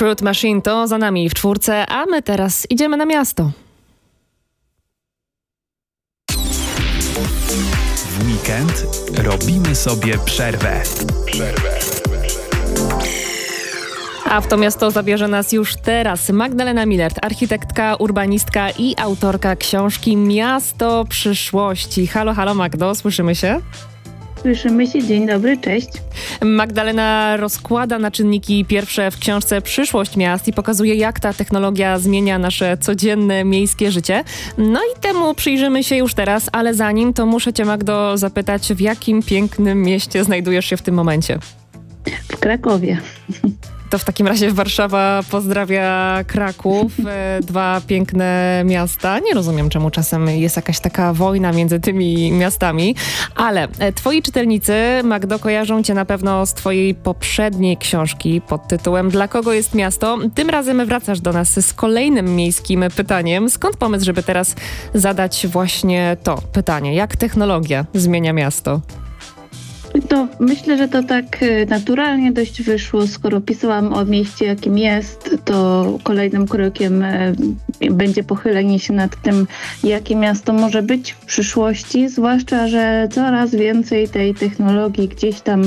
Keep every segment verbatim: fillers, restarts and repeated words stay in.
Fruit Machine to za nami w czwórce, a my teraz idziemy na miasto. W weekend robimy sobie przerwę. Przerwę. A w to miasto zabierze nas już teraz Magdalena Milert, architektka, urbanistka i autorka książki Miasto przyszłości. Halo, halo Magdo, słyszymy się? Słyszymy się, dzień dobry, cześć. Magdalena rozkłada na czynniki pierwsze w książce Przyszłość miast i pokazuje, jak ta technologia zmienia nasze codzienne miejskie życie. No i temu przyjrzymy się już teraz, ale zanim to muszę cię, Magdo, zapytać, w jakim pięknym mieście znajdujesz się w tym momencie? W Krakowie. To w takim razie Warszawa pozdrawia Kraków, dwa piękne miasta. Nie rozumiem, czemu czasem jest jakaś taka wojna między tymi miastami, ale twoi czytelnicy, Magdo, kojarzą cię na pewno z twojej poprzedniej książki pod tytułem Dla kogo jest miasto? Tym razem wracasz do nas z kolejnym miejskim pytaniem. Skąd pomysł, żeby teraz zadać właśnie to pytanie? Jak technologia zmienia miasto? To myślę, że to tak naturalnie dość wyszło. Skoro pisałam o mieście, jakim jest, to kolejnym krokiem będzie pochylenie się nad tym, jakie miasto może być w przyszłości, zwłaszcza że coraz więcej tej technologii gdzieś tam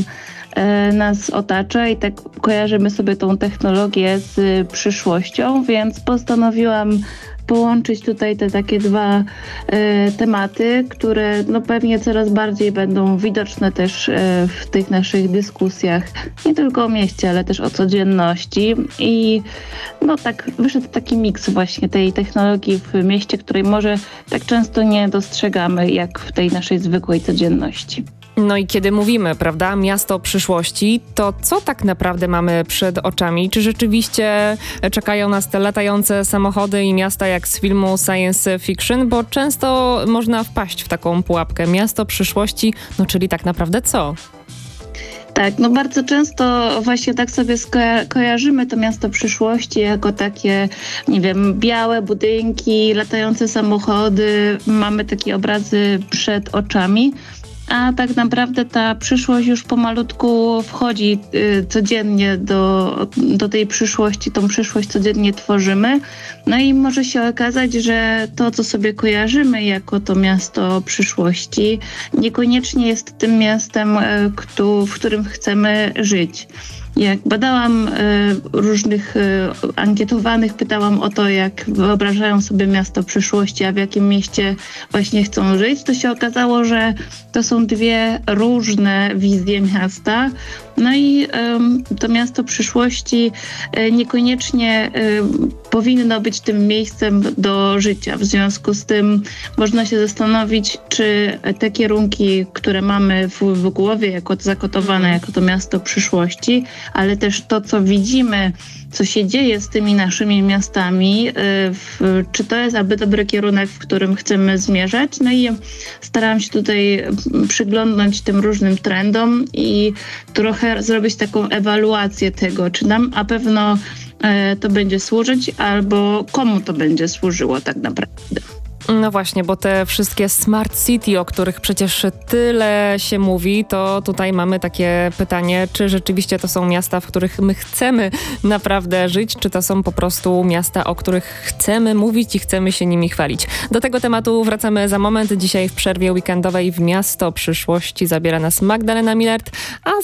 nas otacza i tak kojarzymy sobie tą technologię z przyszłością, więc postanowiłam połączyć tutaj te takie dwa e, tematy, które no pewnie coraz bardziej będą widoczne też e, w tych naszych dyskusjach, nie tylko o mieście, ale też o codzienności. I no tak wyszedł taki miks właśnie tej technologii w mieście, której może tak często nie dostrzegamy, jak w tej naszej zwykłej codzienności. No i kiedy mówimy, prawda, miasto przyszłości, to co tak naprawdę mamy przed oczami? Czy rzeczywiście czekają nas te latające samochody i miasta jak z filmu science fiction? Bo często można wpaść w taką pułapkę. Miasto przyszłości, no czyli tak naprawdę co? Tak, no bardzo często właśnie tak sobie sko- kojarzymy to miasto przyszłości jako takie, nie wiem, białe budynki, latające samochody. Mamy takie obrazy przed oczami. A tak naprawdę ta przyszłość już pomalutku wchodzi y, codziennie do, do tej przyszłości, tą przyszłość codziennie tworzymy. No i może się okazać, że to, co sobie kojarzymy jako to miasto przyszłości, niekoniecznie jest tym miastem, y, kto, w którym chcemy żyć. Jak badałam y, różnych y, ankietowanych, pytałam o to, jak wyobrażają sobie miasto przyszłości, a w jakim mieście właśnie chcą żyć, to się okazało, że to są dwie różne wizje miasta. No i y, to miasto przyszłości y, niekoniecznie y, powinno być tym miejscem do życia. W związku z tym można się zastanowić, czy te kierunki, które mamy w, w głowie, jako zakotowane jako to miasto przyszłości, ale też to, co widzimy, co się dzieje z tymi naszymi miastami, w, czy to jest aby dobry kierunek, w którym chcemy zmierzać. No i starałam się tutaj przyglądnąć tym różnym trendom i trochę zrobić taką ewaluację tego, czy nam na pewno e, to będzie służyć, albo komu to będzie służyło tak naprawdę. No właśnie, bo te wszystkie smart city, o których przecież tyle się mówi, to tutaj mamy takie pytanie, czy rzeczywiście to są miasta, w których my chcemy naprawdę żyć, czy to są po prostu miasta, o których chcemy mówić i chcemy się nimi chwalić. Do tego tematu wracamy za moment. Dzisiaj w przerwie weekendowej w Miasto przyszłości zabiera nas Magdalena Milert, a